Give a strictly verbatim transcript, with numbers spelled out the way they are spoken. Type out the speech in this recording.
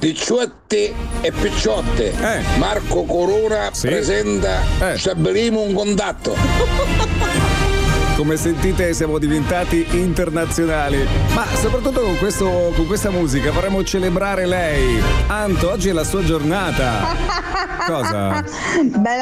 Picciotti e picciotte, Eh. Marco Corona Sì. presenta Eh. Stabilimo un contatto. Come sentite siamo diventati internazionali, ma soprattutto con, questo, con questa musica vorremmo celebrare lei. Anto, oggi è la sua giornata. Cosa? Bella